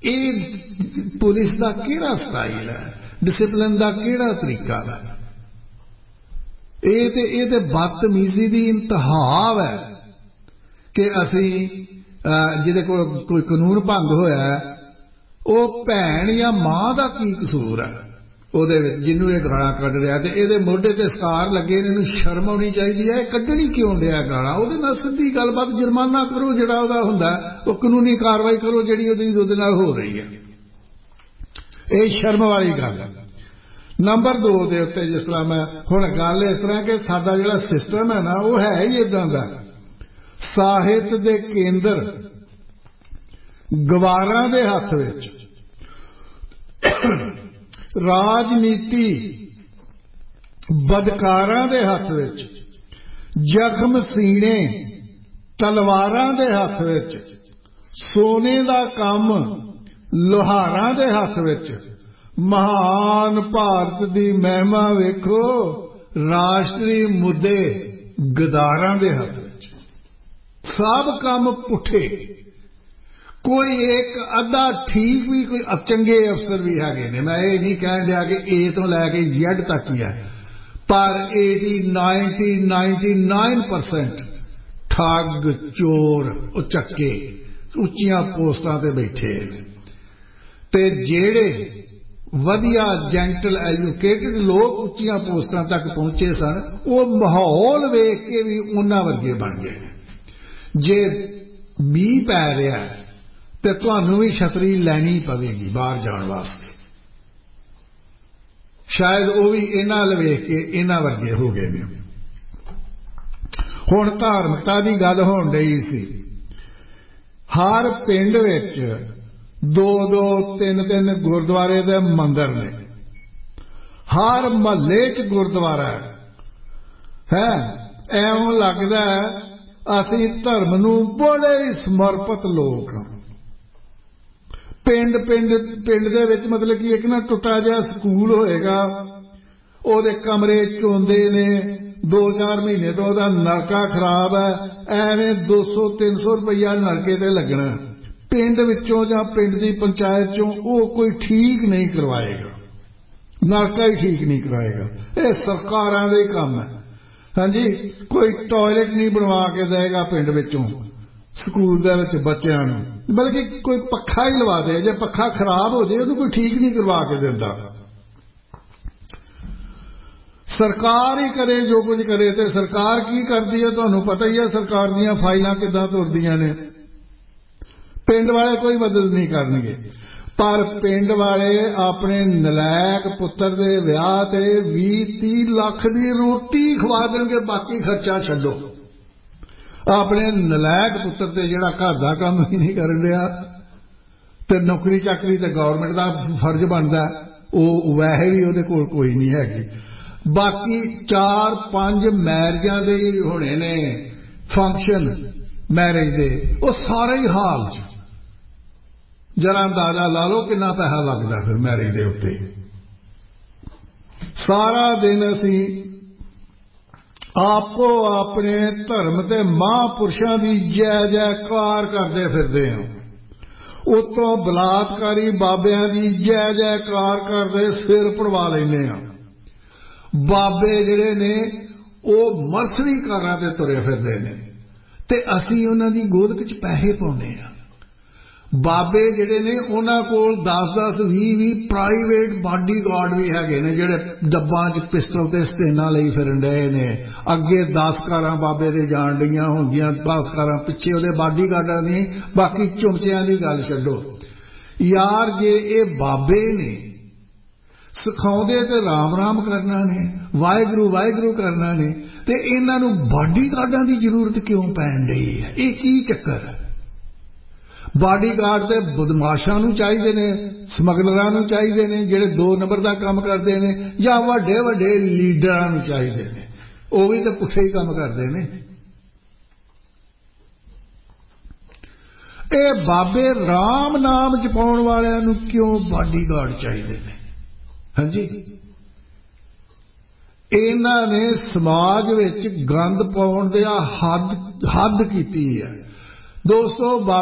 ਇਹ पुलिस का किहड़ा स्टाइल है, डिसिपलिन का किहड़ा तरीका है? ये ते बदतमीजी की इंतहा है कि असी जिहदे कोल कोई कानून भंग होया वो भैन या मां का की कसूर है ਉਹਦੇ ਵਿੱਚ ਜਿਹਨੂੰ ਇਹ ਗਾਲਾਂ ਕੱਢ ਰਿਹਾ ਤੇ ਇਹਦੇ ਮੋਢੇ ਤੇ ਸਕਾਰ ਲੱਗੇ ਨੇ, ਇਹਨੂੰ ਸ਼ਰਮ ਆਉਣੀ ਚਾਹੀਦੀ ਹੈ। ਇਹ ਕੱਢਣੀ ਕਿਉਂ ਡਿਆ ਗਾਲਾਂ? ਉਹਦੇ ਨਾਲ ਸਿੱਧੀ ਗੱਲਬਾਤ ਜੁਰਮਾਨਾ ਕਰੋ, ਜਿਹੜਾ ਉਹਦਾ ਹੁੰਦਾ ਉਹ ਕਾਨੂੰਨੀ ਕਾਰਵਾਈ ਕਰੋ ਜਿਹੜੀ ਉਹਦੇ ਨਾਲ ਹੋ ਰਹੀ ਹੈ। ਇਹ ਸ਼ਰਮ ਵਾਲੀ ਗੱਲ ਹੈ। ਨੰਬਰ 2 ਦੇ ਉੱਤੇ ਜਿਸ ਤਰ੍ਹਾਂ ਮੈਂ ਹੁਣ ਗੱਲ ਇਸ ਤਰ੍ਹਾਂ ਕਿ ਸਾਡਾ ਜਿਹੜਾ ਸਿਸਟਮ ਹੈ ਨਾ ਉਹ ਹੈ ਹੀ ਇਦਾਂ ਦਾ। ਸਾਹਿਤ ਦੇ ਕੇਂਦਰ ਗਵਾਰਾਂ ਦੇ ਹੱਥ ਵਿੱਚ, ਰਾਜਨੀਤੀ ਬਦਕਾਰਾਂ ਦੇ ਹੱਥ ਵਿੱਚ, ਜ਼ਖਮ ਸੀਣੇ ਤਲਵਾਰਾਂ ਦੇ ਹੱਥ ਵਿੱਚ, ਸੋਨੇ ਦਾ ਕੰਮ ਲੋਹਾਰਾਂ ਦੇ ਹੱਥ ਵਿੱਚ, ਮਹਾਨ ਭਾਰਤ ਦੀ ਮਹਿਮਾ ਵੇਖੋ ਰਾਸ਼ਟਰੀ ਮੁੱਦੇ ਗਦਾਰਾਂ ਦੇ ਹੱਥ ਵਿੱਚ। ਸਭ ਕੰਮ ਪੁੱਠੇ। कोई एक अद्धा ठीक भी, कोई चंगे अफसर भी है। मैं ये नहीं कह दिया कि ए तो लैके Z तक ही है, पर 99% ठग चोर उचक्के उच्चियां पोस्टां ते बैठे ते जेड़े वधिया जेंटल एजुकेटेड लोग उच्चियां पोस्टां तक पहुंचे सन वो माहौल वेख के भी उन्हां वर्गे बन गए। जे मींह पै रहा है तो तुहानू भी छतरी लैनी पवेगी बाहर जाने वास्ते। शायद वो भी इन्हां अल वेख के इन्हां वर्गे हो गए ने। हुण धार्मिकता की गल होण डई सी। हर पिंड विच 2-2 3-3 गुरुद्वारे दे मंदिर ने, हर महल्ले च गुरुद्वारा है। एवं लगदा असीं धर्म नूं बड़े समर्पित लोग हां। पिंड दे विच मतलब कि एक ना टुटा जिहा स्कूल होएगा, ओहदे कमरे चोंदे ने, 2-4 महीने तो ओहदा नलका खराब है, एवें 200-300 रुपया नलके ते लगना। पिंड विचों जां पिंड दी पंचायत चों ओह कोई ठीक नहीं करवाएगा, नलका ही ठीक नहीं कराएगा। ये सरकारां दे काम है। हाँ जी, कोई टॉयलेट नहीं बनवा के देगा पिंड विचों स्कूल दे विच बच्चों नूं, बल्कि कोई पखा ही लवा दे। जे पखा खराब हो जाए उन्हें कोई ठीक नहीं करवा के देता। सरकार ही करे जो कुछ करे। तो सरकार की करती है तुहानू पता ही है, सरकार दीयां फाइलां किदां तुरदियां ने। पिंड वाले कोई मदद नहीं करनगे, पर पिंड वाले अपने नलैक पुत्र दे विआह ते 20-30 लाख दी रोटी खवा देणगे, बाकी खर्चा छड्डो। अपने नलैक पुत्र ते जिहड़ा घर दा काम ही नहीं करन दिया ते नौकरी चाकरी ते गौरमेंट दा फर्ज बनदा, वो वैसे भी उहदे कोल कोई नहीं हैगी। बाकी 4-5 मैरिजां दे होने ने फंक्शन मैरिज दे, वो सारे ही हाल जरा अंदाजा ला लो कितना पैसा लगदा फिर मैरिज दे उत्ते। सारा दिन असी आपो अपने धर्म के महापुरुषों की जय जयकार करते फिरते हैं, उतों बलात्कारी बाबियां की जय जयकार करते सिर पड़वा लेने। बाबे जिहड़े ने वो मरसरी कारां ते तुरे फिरदे ने ते असीं उन्हां दी गोद विच पैसे पाउंदे आ। बाबे जिहड़े ने उन्हां कोल 10-10 20-20 प्राइवेट बॉडीगार्ड भी हैगे ने, जिहड़े डब्बां च पिस्टल ते स्टेनां लई फिरन डए ने। अगे 10 कारां बाबे दे जाण डईयां होंदियां, 10 कारां पिछे उहदे बॉडीगार्डां दी। बाकी चुमचियां दी गल छड्डो यार, जे ये बाबे ने सिखाउंदे ते राम राम करना ने, वाहिगुरू वाहिगुरू करना ने, ते इन्हां नूं बॉडीगार्डां दी जरूरत क्यों पैण डई है? ये की चक्कर है? बॉडीगार्ड ते बदमाशां नूं चाहीदे ने, समगलरां नूं चाहीदे ने, जिहड़े 2 नंबर दा काम करदे ने, जां वड्डे वड्डे लीडरां नूं चाहीदे ने, ओह भी तां पुठे ही काम करदे ने। ये बाबे राम नाम जपाउण वालियां नूं क्यों बॉडीगार्ड चाहीदे ने? हाँ जी, इन्हां ने समाज विच गंद पाउण दी हद कीती है दोस्तों।